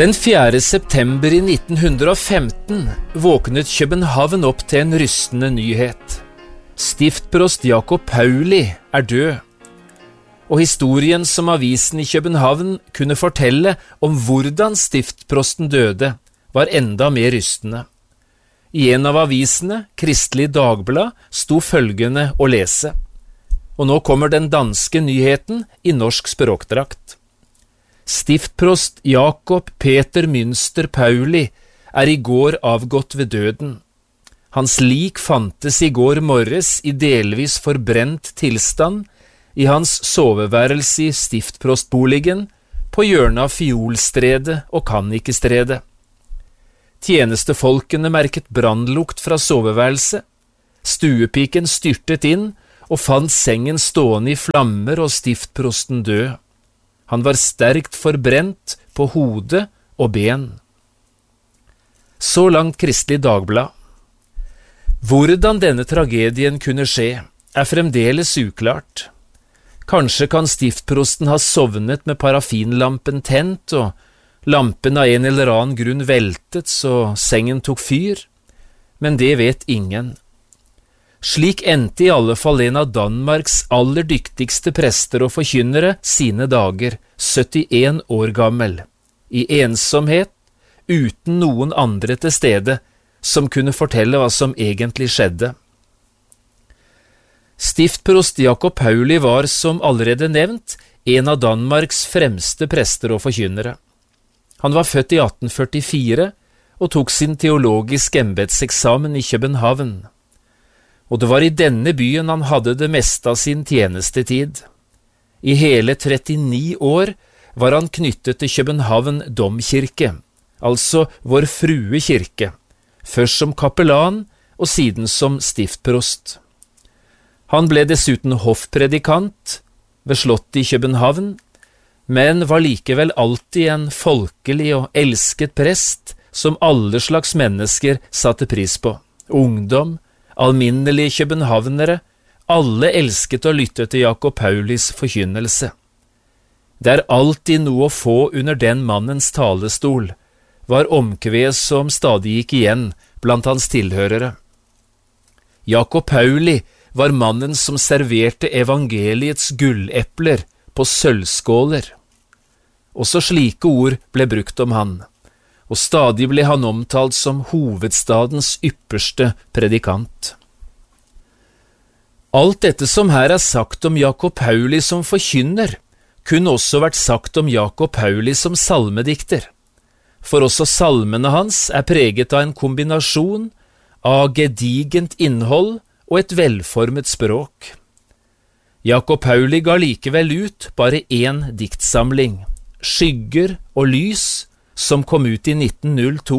Den 4. september i 1915 våknet København opp til en rystende nyhet. Stiftprost Jacob Pauli er død, og historien som avisen i København kunne fortelle om hvordan stiftprosten døde, var enda mer rystende. I en av avisene, Kristelig Dagblad, sto følgende å lese. Og nå kommer den danske nyheten i norsk språkdrakt. Stiftprost Jacob Peter Münster Pauli er i går avgått ved døden. Hans lik fantes i går morges i delvis forbrent tilstand i hans soveværelse i stiftprostboligen på hjørnet av Fiolstredet og Kannikestredet. Tjenestefolkene merket brannlukt fra soveværelset. Stuepiken styrtet inn og fant sengen stående i flammer og stiftprosten død. Han var sterkt forbrent på hode og ben. Så langt Kristelig Dagblad. Hvordan denne tragedien kunne skje, er fremdeles uklart. Kanskje kan stiftprosten ha sovnet med parafinlampen tent, og lampen av en eller annen grunn veltet så sengen tok fyr, men det vet ingen. Slik endte i alle fall en av Danmarks aller dyktigste prester og forkynnere sine dager, 71 år gammel, i ensomhet, uten noen andre til stede, som kunne fortelle hva som egentlig skjedde. Stiftprost Jacob Pauli var, som allerede nevnt, en av Danmarks fremste prester og forkynnere. Han var født i 1844 og tok sin teologiske embedseksamen i København. Og det var i denne byen han hadde det meste av sin tjenestetid. I hele 39 år var han knyttet til København domkirke, altså Vår Frue kirke, først som kapellan og siden som stiftprost. Han ble dessuten hoffpredikant ved slottet i København, men var likevel alltid en folkelig og elsket prest som alle slags mennesker satte pris på. Ungdom, alminnelige københavnere, alle elsket å lytte til Jacob Paulis forkynnelse. Det er alltid noe å få under den mannens talestol, var omkved som stadig gikk igjen blant hans tilhørere. Jacob Pauli var mannen som serverte evangeliets gullepler på sølvskåler. Også slike ord ble brukt om han, og stadig ble han omtalt som hovedstadens ypperste predikant. Alt dette som her er sagt om Jacob Pauli som forkynner, kunne også vært sagt om Jacob Pauli som salmedikter, for også salmene hans er preget av en kombinasjon av gedigent innhold og et velformet språk. Jacob Pauli ga likevel ut bare én diktsamling, Skygger og lys, som kom ut i 1902.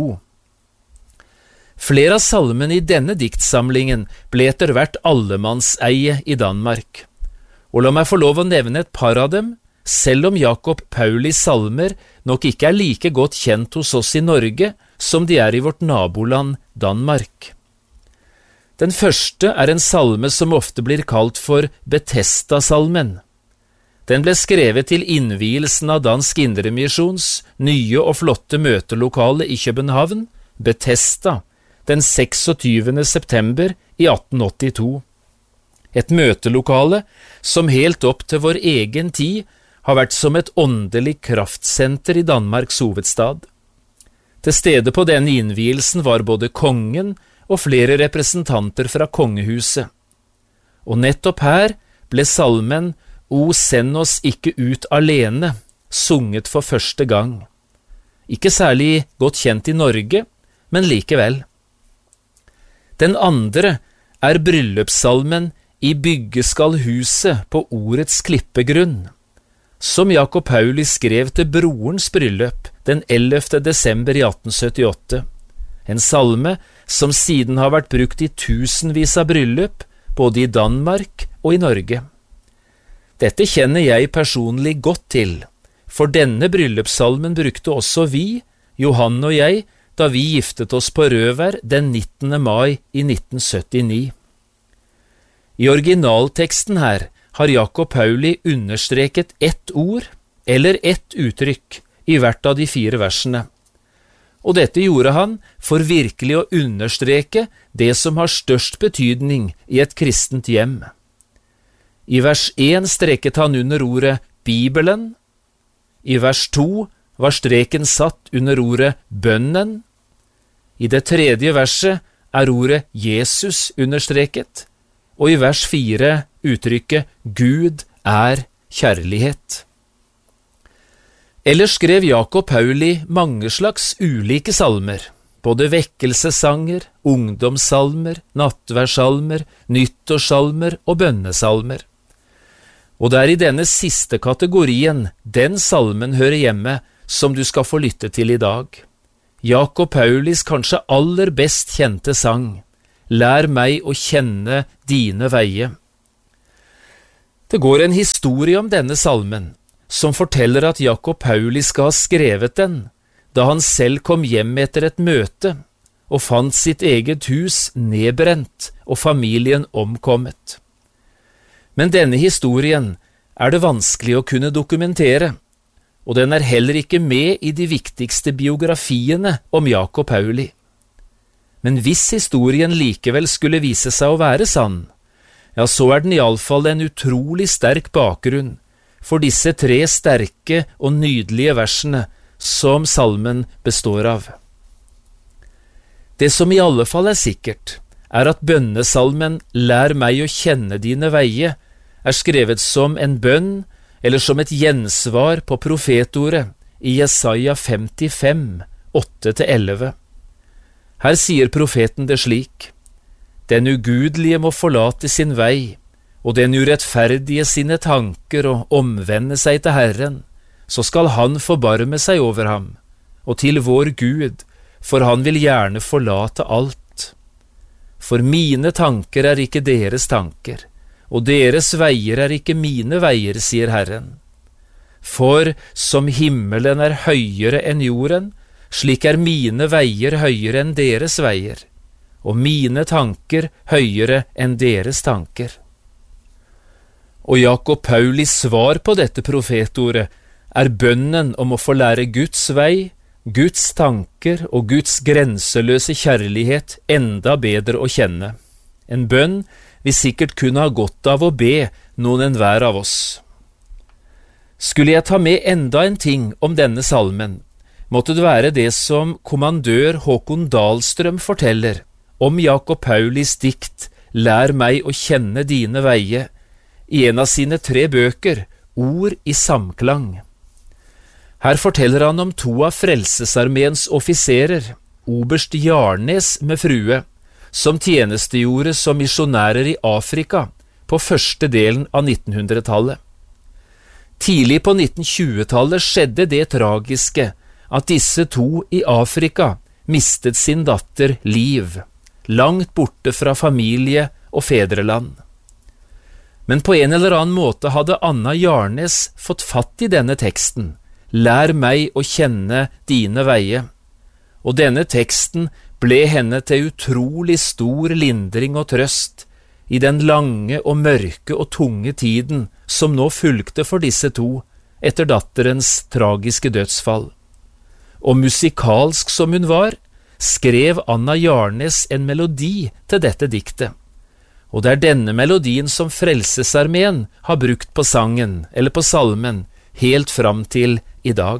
Flere av salmene i denne diktsamlingen ble etter hvert allemannseie i Danmark. Og la meg få lov å nevne et par av dem, selv om Jacob Paulis salmer nok ikke er like godt kjent hos oss i Norge som de er i vårt naboland Danmark. Den første er en salme som ofte blir kalt for Betesda-salmen. Den ble skrevet til innvielsen av Dansk Indremisjons nye og flotte møtelokale i København, Betesda, den 26. september i 1882. Et møtelokale som helt opp til vår egen tid har vært som et åndelig kraftsenter i Danmarks hovedstad. Til stede på denne innvielsen var både kongen og flere representanter fra kongehuset. Og nettopp her ble salmen «O send oss ikke ut alene», sunget for første gang. Ikke særlig godt kjent i Norge, men likevel. Den andre er bryllupssalmen «I bygge skal huset på ordets klippegrunn», som Jacob Pauli skrev til brorens bryllup den 11. desember i 1878. En salme som siden har vært brukt i tusenvis av bryllup, både i Danmark og i Norge. Dette kjenner jeg personlig godt til, for denne bryllupssalmen brukte også vi, Johan og jeg, da vi giftet oss på Røvær den 19. mai i 1979. I originalteksten her har Jacob Pauli understreket ett ord eller ett uttrykk i hvert av de 4 versene, og dette gjorde han for virkelig å understreke det som har størst betydning i et kristent hjem. I vers 1 streket han under ordet Bibelen, i vers 2 var streken satt under ordet bønnen, i det tredje verset er ordet Jesus understreket, og i vers 4 uttrykket Gud er kjærlighet. Ellers skrev Jakob Pauli mange slags ulike salmer, både vekkelsessanger, ungdomssalmer, nattværsalmer, nyttårssalmer og bønnesalmer. Og det er i denne siste kategorien den salmen hører hjemme som du skal få lytte til i dag. Jakob Paulis kanskje aller best kjente sang, Lær meg å kjenne dine veier. Det går en historie om denne salmen, som forteller at Jakob Pauli skal ha skrevet den, da han selv kom hjem etter et møte og fant sitt eget hus nedbrent og familien omkommet. Men denne historien er det vanskelig å kunne dokumentere, og den er heller ikke med i de viktigste biografiene om Jakob Pauli. Men hvis historien likevel skulle vise seg å være sann, ja, så er den i alle fall en utrolig sterk bakgrunn for disse 3 sterke og nydelige versene som salmen består av. Det som i alle fall er sikkert, er at bønnesalmen Lær meg å kjenne dine veier er skrevet som en bønn eller som et gjensvar på profetordet i Jesaja 55, 8-11. Her sier profeten det slik: Den ugudelige må forlate sin vei, og den urettferdige sine tanker og omvende seg til Herren, så skal han forbarme seg over ham, og til vår Gud, for han vil gjerne forlate alt. For mine tanker er ikke deres tanker, og deres veier er ikke mine veier, sier Herren. For som himmelen er høyere enn jorden, slik er mine veier høyere enn deres veier, og mine tanker høyere enn deres tanker. Og Jakob Paulis svar på dette profetordet er bønnen om å få lære Guds vei, Guds tanker og Guds grenseløse kjærlighet enda bedre å kjenne. En bønn vi sikkert kunne ha godt av å be noen enhver av oss. Skulle jeg ta med enda en ting om denne salmen, måtte det være det som kommandør Håkon Dahlstrøm forteller om Jakob Paulis dikt Lær meg å kjenne dine veier, i en av sine 3 bøker, Ord i samklang. Her forteller han om 2 av Frelsesarmeens offiserer, oberst Jarnes med frue, som tjenestegjorde som misjonærer i Afrika på første delen av 1900-tallet. Tidlig på 1920-tallet skjedde det tragiske at disse 2 i Afrika mistet sin datter Liv, langt borte fra familie og fedreland. Men på en eller annen måte hadde Anna Jarnes fått fatt i denne teksten, Lær meg å kjenne dine veier, og denne teksten ble henne til utrolig stor lindring og trøst i den lange og mørke og tunge tiden som nå fulgte for disse 2 etter datterens tragiske dødsfall. Og musikalsk som hun var, skrev Anna Jarnes en melodi til dette diktet. Og det er denne melodien som Frelsesarmeen har brukt på sangen, eller på salmen, helt fram til i dag.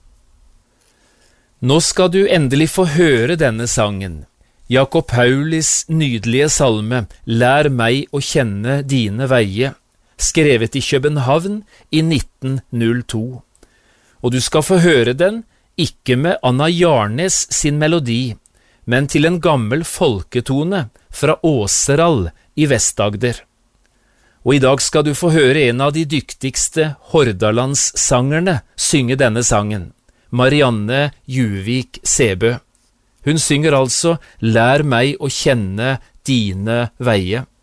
Nå skal du endelig få høre denne sangen, Jakob Paulis nydelige salme Lær meg å kjenne dine veier, skrevet i København i 1902. Og du skal få høre den ikke med Anna Jarnes sin melodi, men til en gammel folketone fra Åseral i Vest-Agder. Og i dag skal du få høre en av de dyktigste Hordalandssangerne synge denne sangen, Marianne Juvik Sebø. Hun synger altså Lær meg å kjenne dine veier.